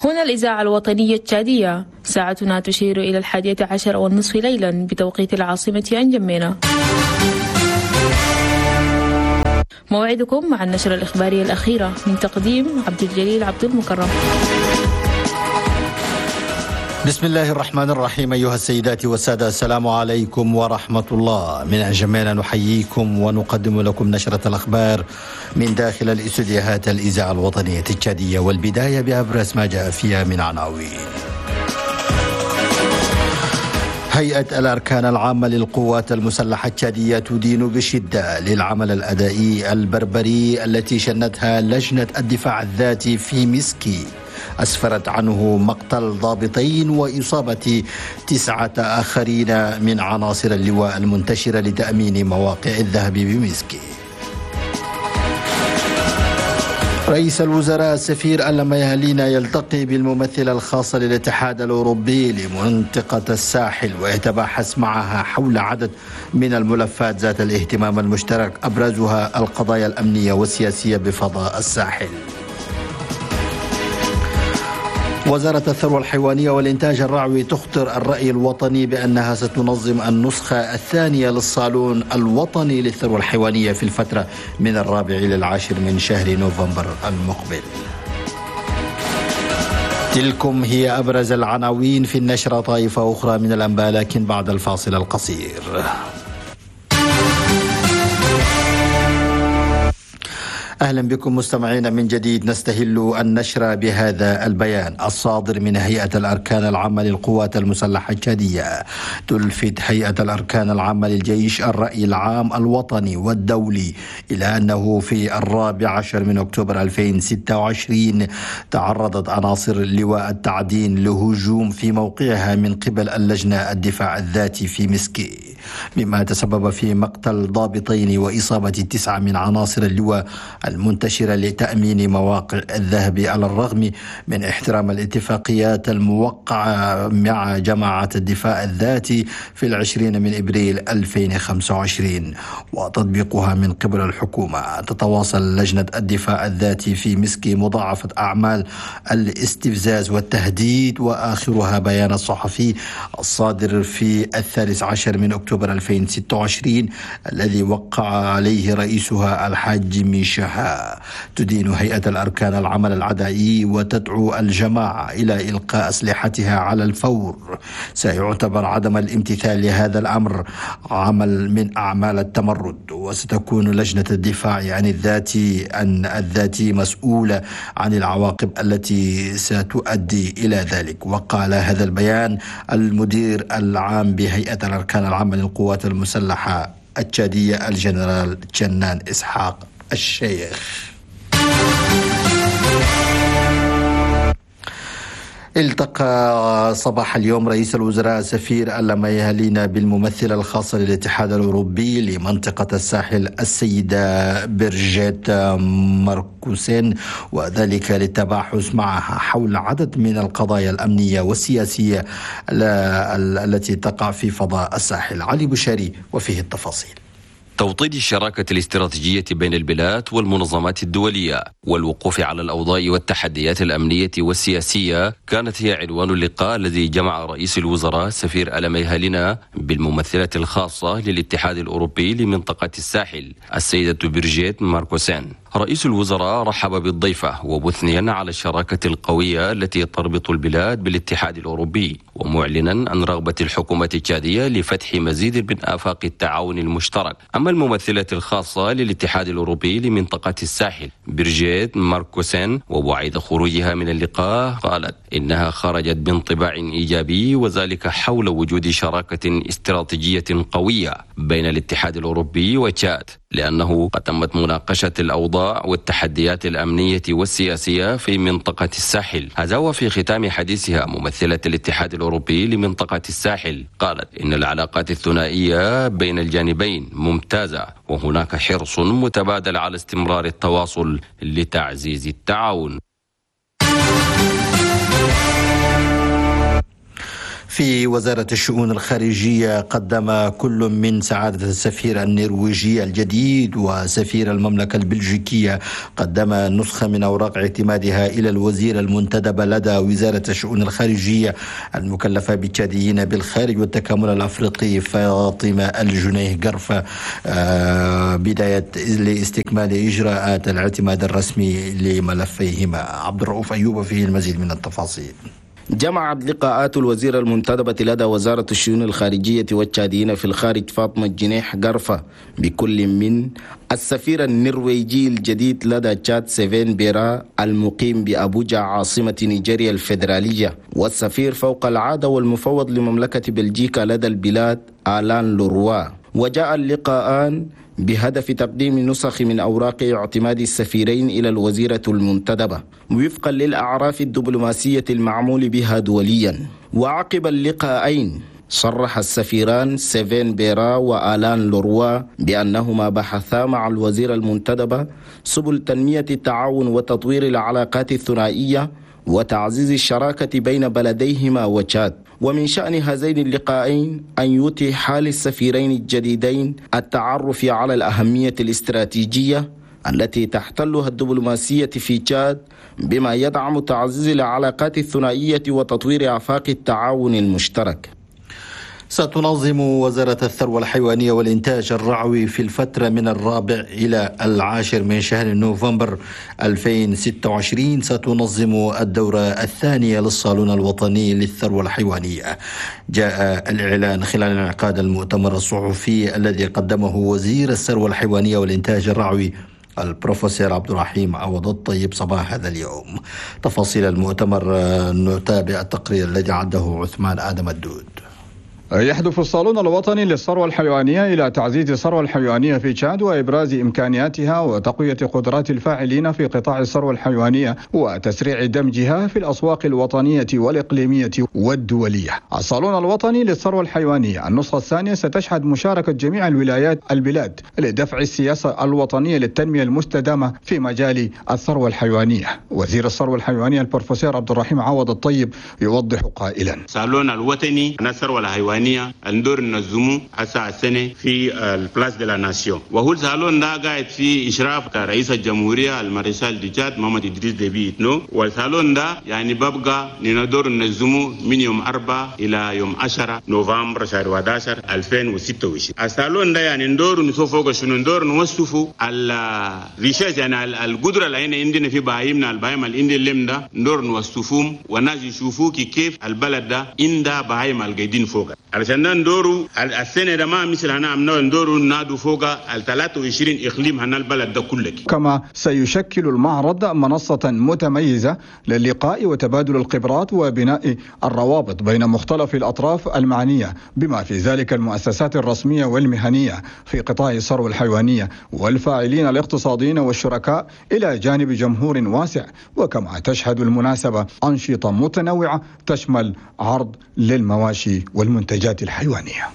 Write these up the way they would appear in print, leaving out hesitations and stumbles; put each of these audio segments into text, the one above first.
هنا الإذاعة الوطنية التشادية، ساعتنا تشير إلى 11:30 ليلا بتوقيت العاصمة أنجمينا. موعدكم مع النشرة الإخبارية الأخيرة من تقديم عبد الجليل عبد المكرم. بسم الله الرحمن الرحيم. أيها السيدات والسادة، السلام عليكم ورحمة الله. من أنجمينا نحييكم ونقدم لكم نشرة الأخبار من داخل الاستديوهات الإذاعة الوطنية التشادية، والبداية بأبرز ما جاء فيها من عناوين. هيئة الأركان العامة للقوات المسلحة التشادية تدين بشدة للعمل الأدائي البربري التي شنتها لجنة الدفاع الذاتي في مسكي، أسفرت عنه مقتل ضابطين وإصابة 9 آخرين من عناصر اللواء المنتشرة لتأمين مواقع الذهب بمسكي. رئيس الوزراء السفير اللميهالينا يلتقي بالممثلة الخاصة للاتحاد الأوروبي لمنطقة الساحل ويتباحث معها حول عدد من الملفات ذات الاهتمام المشترك، أبرزها القضايا الأمنية والسياسية بفضاء الساحل. وزارة الثروة الحيوانية والإنتاج الرعوي تخطر الرأي الوطني بأنها ستنظم النسخة الثانية للصالون الوطني للثروة الحيوانية في الفترة من 4 إلى 10 من شهر نوفمبر المقبل. تلكم هي أبرز العناوين في النشرة، طائفة أخرى من الأنباء لكن بعد الفاصل القصير. أهلا بكم مستمعين من جديد. نستهل النشرة بهذا البيان الصادر من هيئة الأركان العامة للقوات المسلحة التشادية. تلفت هيئة الأركان العامة للجيش الرأي العام الوطني والدولي إلى أنه في 14 من أكتوبر 2026 تعرضت عناصر لواء التعدين لهجوم في موقعها من قبل اللجنة الدفاع الذاتي في مسكي، مما تسبب في مقتل ضابطين وإصابة 9 من عناصر اللواء المنتشرة لتأمين مواقع الذهب، على الرغم من احترام الاتفاقيات الموقعة مع جماعة الدفاع الذاتي في 20 من إبريل 2025 وتطبيقها من قبل الحكومة. تتواصل لجنة الدفاع الذاتي في مسكي مضاعفة أعمال الاستفزاز والتهديد، وآخرها بيان الصحفي الصادر في 13 من أكتوبر 2026 الذي وقع عليه رئيسها الحاج ميشا. تدين هيئة الأركان العمل العدائي وتدعو الجماعة إلى إلقاء أسلحتها على الفور. سيعتبر عدم الامتثال لهذا الأمر عمل من أعمال التمرد، وستكون لجنة الدفاع عن الذاتي مسؤولة عن العواقب التي ستؤدي إلى ذلك. وقال هذا البيان المدير العام بهيئة الأركان العامة للقوات المسلحة التشادية الجنرال جنان إسحاق الشيخ. التقى صباح اليوم رئيس الوزراء سفير اللميهالينا بالممثلة الخاصة للاتحاد الأوروبي لمنطقة الساحل السيدة برجيت ماركوسين، وذلك للتباحث معها حول عدد من القضايا الأمنية والسياسية التي تقع في فضاء الساحل. علي بشاري وفيه التفاصيل. توطيد الشراكة الاستراتيجية بين البلاد والمنظمات الدولية والوقوف على الأوضاع والتحديات الأمنية والسياسية كانت هي عنوان اللقاء الذي جمع رئيس الوزراء سفير اللميهالينا بالممثلة الخاصة للاتحاد الأوروبي لمنطقة الساحل السيدة برجيت ماركوسين. رئيس الوزراء رحب بالضيفة ومثنيا على الشراكة القوية التي تربط البلاد بالاتحاد الأوروبي، ومعلنا عن رغبة الحكومة التشادية لفتح مزيد من آفاق التعاون المشترك. أما الممثلة الخاصة للاتحاد الأوروبي لمنطقة الساحل برجيت ماركوسين، وبعد خروجها من اللقاء قالت إنها خرجت بانطباع إيجابي، وذلك حول وجود شراكة استراتيجية قوية بين الاتحاد الأوروبي وتشاد، لأنه قد تمت مناقشة الأوضاع والتحديات الأمنية والسياسية في منطقة الساحل. هذا وفي ختام حديثها ممثلة الاتحاد الأوروبي لمنطقة الساحل قالت إن العلاقات الثنائية بين الجانبين ممتازة، وهناك حرص متبادل على استمرار التواصل لتعزيز التعاون. في وزارة الشؤون الخارجية قدم كل من سعادة السفير النرويجي الجديد وسفير المملكة البلجيكية قدم نسخة من أوراق اعتمادها إلى الوزير المنتدب لدى وزارة الشؤون الخارجية المكلفة بالتشاديين بالخارج والتكامل الأفريقي فاطمة الجنيه قرفة بداية لاستكمال إجراءات الاعتماد الرسمي لملفيهما. عبد الرؤوف أيوب فيه المزيد من التفاصيل. جمعت لقاءات الوزير المنتدبة لدى وزارة الشؤون الخارجية والتشاديين في الخارج فاطمة الجنيح قرفة بكل من السفير النرويجي الجديد لدى تشاد سيفين بيرا المقيم بأبوجا عاصمة نيجيريا الفيدرالية، والسفير فوق العادة والمفوض لمملكة بلجيكا لدى البلاد آلان لوروا. وجاء اللقاءان بهدف تقديم نسخ من أوراق اعتماد السفيرين إلى الوزيرة المنتدبة وفقا للأعراف الدبلوماسية المعمول بها دوليا. وعقب اللقاءين صرح السفيران سيفين بيرا وآلان لوروا بأنهما بحثا مع الوزير المنتدبة سبل تنمية التعاون وتطوير العلاقات الثنائية وتعزيز الشراكة بين بلديهما وتشاد. ومن شأن هذين اللقاءين أن يتيح للسفيرين الجديدين التعرف على الأهمية الاستراتيجية التي تحتلها الدبلوماسية في تشاد بما يدعم تعزيز العلاقات الثنائية وتطوير آفاق التعاون المشترك. ستنظم وزارة الثروة الحيوانية والإنتاج الرعوي في الفترة من 4 إلى 10 من شهر نوفمبر 2026 ستنظم الدورة الثانية للصالون الوطني للثروة الحيوانية. جاء الإعلان خلال انعقاد المؤتمر الصحفي الذي قدمه وزير الثروة الحيوانية والإنتاج الرعوي البروفيسور عبد الرحيم عوض الطيب صباح هذا اليوم. تفاصيل المؤتمر نتابع التقرير الذي عده عثمان آدم الدود. يهدف الصالون الوطني للثروة الحيوانية إلى تعزيز الثروة الحيوانية في تشاد وإبراز إمكانياتها وتقوية قدرات الفاعلين في قطاع الثروة الحيوانية وتسريع دمجها في الأسواق الوطنية والإقليمية والدولية. الصالون الوطني للثروة الحيوانية النسخة الثانية ستشهد مشاركة جميع البلاد لدفع السياسة الوطنية للتنمية المستدامة في مجال الثروة الحيوانية. وزير الثروة الحيوانية البروفيسور عبد الرحيم عوض الطيب يوضح قائلا: الصالون الوطني للثروة الحيوانية ندور ننظمه هسه السنه في البلاس دي لا ناسيون، وهو الصالون ده قاعد في اشراف رئيس الجمهوريه المارشال دي تشاد محمد ادريس ديبي إتنو. والصالون ده يعني ببقى ندور ننظمه من يوم 4 الى يوم 10 نوفمبر شهر 11 2026. الصالون ده يعني ندور نشوفه شنو ندور نوصفه الريسيرش يعني القدره اللي عندنا في بهايمنا البهايم اللي عندنا اللم ده ندور نوصفهم والناس يشوفوا كيف البلد ده عنده بهايم القاعدين فوق. علشان ندوروا السنة ده ما مثل هنا عمنا ندوروا نادو فوق ال 23 إقليم هنا البلد ده كله. كما سيشكل المعرض منصة متميزة للقاء وتبادل الخبرات وبناء الروابط بين مختلف الأطراف المعنية بما في ذلك المؤسسات الرسمية والمهنية في قطاع الثروة الحيوانية والفاعلين الاقتصاديين والشركاء إلى جانب جمهور واسع. وكما تشهد المناسبة أنشطة متنوعة تشمل عرض للمواشي والمنتجات الحيوانية.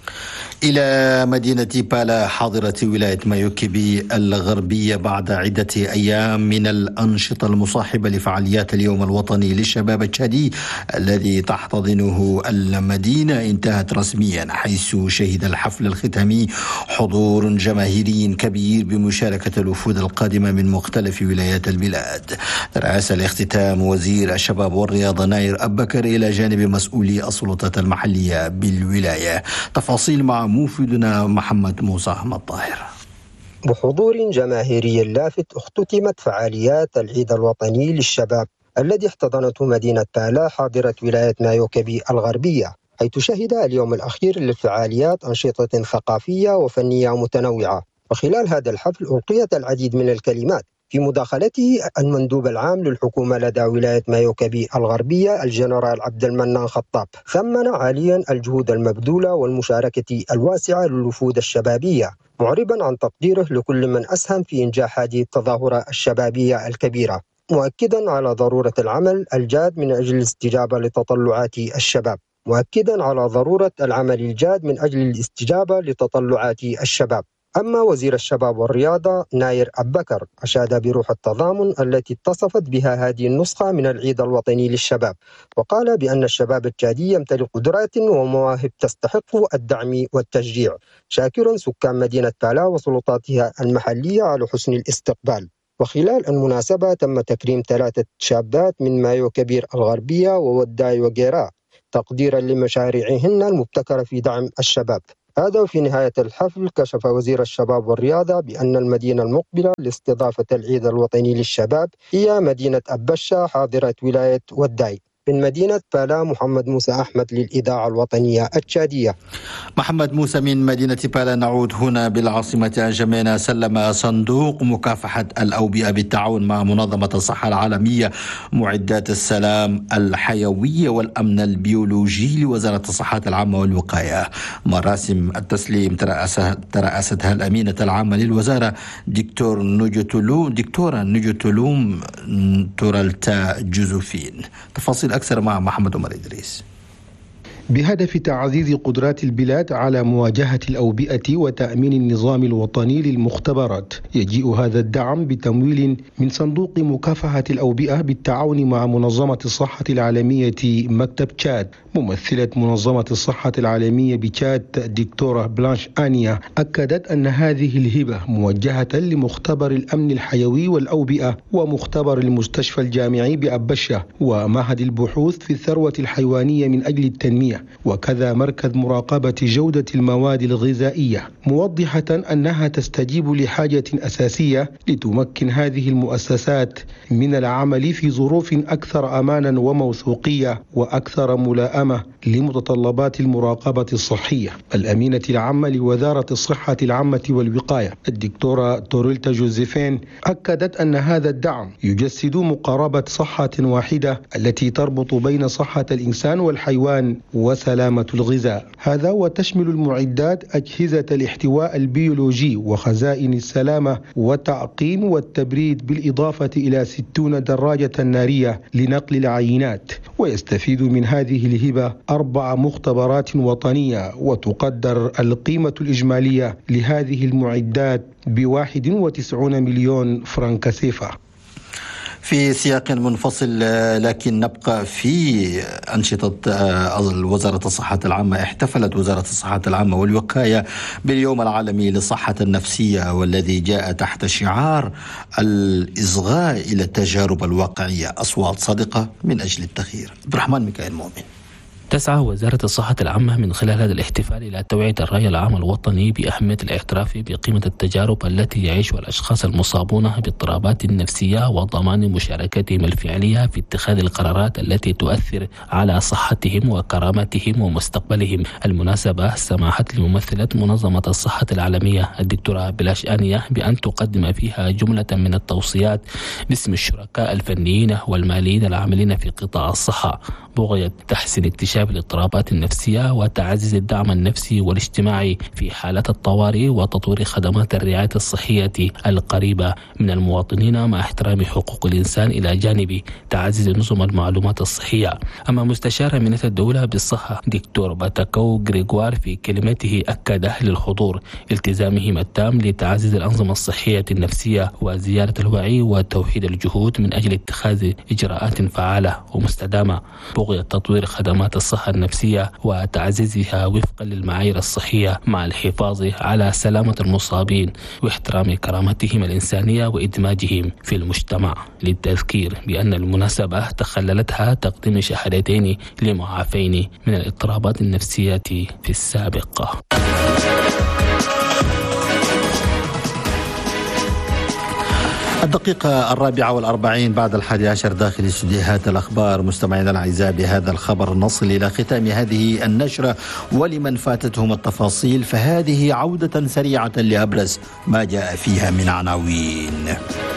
إلى مدينة بالا حاضرة ولاية مايوكيبي الغربية بعد عدة أيام من الأنشطة المصاحبة لفعاليات اليوم الوطني للشباب التشادي الذي تحتضنه المدينة انتهت رسميا، حيث شهد الحفل الختامي حضور جماهيري كبير بمشاركة الوفود القادمة من مختلف ولايات البلاد. رأس الاختتام وزير الشباب والرياضة ناير أبكر إلى جانب مسؤولي السلطات المحلية بالولاية. تفاصيل مع موفدنا محمد موسى أحمد طاهر. بحضور جماهيري لافت اختتمت فعاليات العيد الوطني للشباب الذي احتضنته مدينة بالا حاضرة ولاية مايوكيبي الغربية، حيث شهد اليوم الأخير للفعاليات أنشطة ثقافية وفنية متنوعة. وخلال هذا الحفل ألقيت العديد من الكلمات. في مداخلته المندوب العام للحكومة لدى ولاية مايوكيبي الغربية الجنرال عبد المنان خطاب ثمن عاليا الجهود المبذولة والمشاركة الواسعة للوفود الشبابية، معربا عن تقديره لكل من أسهم في إنجاح هذه التظاهرة الشبابية الكبيرة، مؤكدا على ضرورة العمل الجاد من أجل الاستجابة لتطلعات الشباب. مؤكدا على ضرورة العمل الجاد من أجل الاستجابة لتطلعات الشباب. أما وزير الشباب والرياضة ناير أبكر أشاد بروح التضامن التي اتصفت بها هذه النسخة من العيد الوطني للشباب، وقال بأن الشباب التشادي يمتلك قدرات ومواهب تستحق الدعم والتشجيع، شاكرا سكان مدينة بالا وسلطاتها المحلية على حسن الاستقبال. وخلال المناسبة تم تكريم 3 شابات من مايو كبير الغربية ووداي وغيرا تقديرا لمشاريعهن المبتكرة في دعم الشباب. هذا وفي نهاية الحفل كشف وزير الشباب والرياضة بأن المدينة المقبلة لاستضافة العيد الوطني للشباب هي مدينة أبشة حاضرة ولاية وداي. من مدينة بالا محمد موسى أحمد للإذاعة الوطنية التشادية. محمد موسى من مدينة بالا. نعود هنا بالعاصمة أنجمينا. سلم صندوق مكافحة الأوبئة بالتعاون مع منظمة الصحة العالمية معدات السلام الحيوية والأمن البيولوجي لوزارة الصحة العامة والوقاية. مراسم التسليم ترأستها الأمينة العامة للوزارة دكتورة نجوتولوم تورالتا جوزوفين. تفاصيل أكثر مع محمد عمر إدريس. بهدف تعزيز قدرات البلاد على مواجهة الأوبئة وتأمين النظام الوطني للمختبرات، يجيء هذا الدعم بتمويل من صندوق مكافحة الأوبئة بالتعاون مع منظمة الصحة العالمية مكتب تشاد. ممثلة منظمة الصحة العالمية بتشاد دكتورة بلانش آنيا أكدت أن هذه الهبة موجهة لمختبر الأمن الحيوي والأوبئة ومختبر المستشفى الجامعي بأبشة ومعهد البحوث في الثروة الحيوانية من أجل التنمية، وكذا مركز مراقبة جودة المواد الغذائية، موضحة أنها تستجيب لحاجة أساسية لتمكن هذه المؤسسات من العمل في ظروف أكثر أمانا وموثوقية وأكثر ملائمة لمتطلبات المراقبة الصحية. الأمينة العامة لوزارة الصحة العامة والوقاية الدكتورة تورالتا جوزيفين أكدت أن هذا الدعم يجسد مقاربة صحة واحدة التي تربط بين صحة الإنسان والحيوان وسلامة الغذاء. هذا وتشمل المعدات أجهزة الاحتواء البيولوجي وخزائن السلامة والتعقيم والتبريد، بالإضافة إلى 60 دراجة نارية لنقل العينات. ويستفيد من هذه الهبة 4 مختبرات وطنية، وتقدر القيمة الإجمالية لهذه المعدات ب91 مليون فرنك سيفا. في سياق منفصل لكن نبقى في أنشطة وزارة الصحة العامة. احتفلت وزارة الصحة العامة والوقاية باليوم العالمي للصحة النفسية، والذي جاء تحت شعار الإصغاء إلى التجارب الواقعية، أصوات صادقة من أجل التغيير. عبد الرحمن ميكائيل مؤمن. تسعى وزارة الصحة العامة من خلال هذا الاحتفال إلى توعية الرأي العام الوطني بأهمية الاعتراف بقيمة التجارب التي يعيشها الأشخاص المصابون باضطرابات نفسية وضمان مشاركتهم الفعلية في اتخاذ القرارات التي تؤثر على صحتهم وكرامتهم ومستقبلهم. المناسبة سمحت لممثلة منظمة الصحة العالمية الدكتورة بلاش آنيا بأن تقدم فيها جملة من التوصيات باسم الشركاء الفنيين والماليين العاملين في قطاع الصحة، بغية تحسين اكتشاف الاضطرابات النفسية وتعزيز الدعم النفسي والاجتماعي في حالات الطوارئ وتطوير خدمات الرعاية الصحية القريبة من المواطنين مع احترام حقوق الإنسان إلى جانب تعزيز نظم المعلومات الصحية. أما مستشار أمينة الدولة بالصحة دكتور باتاكو غريغوار في كلمته أكد للحضور التزامهم التام لتعزيز الأنظمة الصحية النفسية وزيادة الوعي وتوحيد الجهود من أجل اتخاذ إجراءات فعالة ومستدامة بغية تطوير خدمات الصحة النفسية وتعزيزها وفقا للمعايير الصحية مع الحفاظ على سلامة المصابين واحترام كرامتهم الإنسانية وإدماجهم في المجتمع. للتذكير بأن المناسبة تخللتها تقديم شهادتين لمعافين من الاضطرابات النفسية في السابق. الدقيقة 44 بعد 11 داخل استديوهات الأخبار. مستمعينا الأعزاء، بهذا الخبر نصل إلى ختام هذه النشرة، ولمن فاتتهم التفاصيل فهذه عودة سريعة لأبرز ما جاء فيها من عناوين.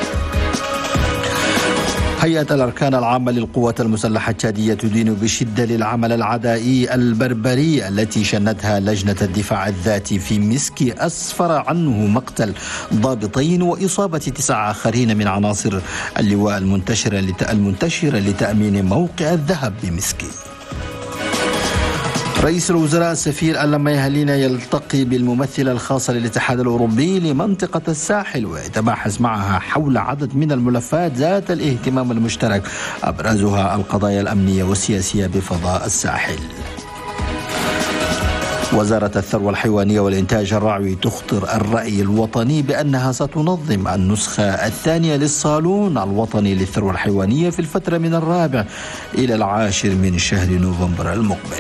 هيئة الأركان العامة للقوات المسلحة التشادية تدين بشدة للعمل العدائي البربري التي شنتها لجنة الدفاع الذاتي في مسكي، أسفر عنه مقتل ضابطين وإصابة 9 آخرين من عناصر اللواء المنتشرة لتأمين موقع الذهب بمسكي. رئيس الوزراء السفير ألم ميهالينا يلتقي بالممثلة الخاصة للاتحاد الأوروبي لمنطقة الساحل ويتباحث معها حول عدد من الملفات ذات الاهتمام المشترك، أبرزها القضايا الأمنية والسياسية بفضاء الساحل. وزارة الثروة الحيوانية والإنتاج الرعوي تخطر الرأي الوطني بأنها ستنظم النسخة الثانية للصالون الوطني للثروة الحيوانية في الفترة من 4 إلى 10 من شهر نوفمبر المقبل.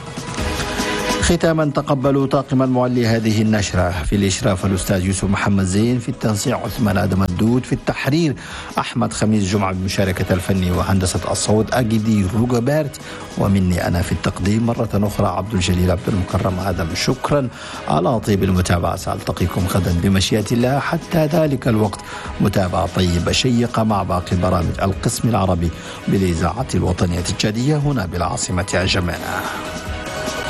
ختاما تقبلوا طاقم المعلي هذه النشرة: في الإشراف الأستاذ يوسف محمد زين، في التنسيق عثمان آدم الدود، في التحرير أحمد خميس جمعة بمشاركة الفني وهندسة الصوت أجدي روجبرت، ومني أنا في التقديم مرة أخرى عبد الجليل عبد المكرم آدم. شكرا على طيب المتابعة، سألتقيكم غدا بمشيئة الله. حتى ذلك الوقت متابعة طيبة شيقة مع باقي برامج القسم العربي بالإذاعة الوطنية التشادية هنا بالعاصمة جمانة.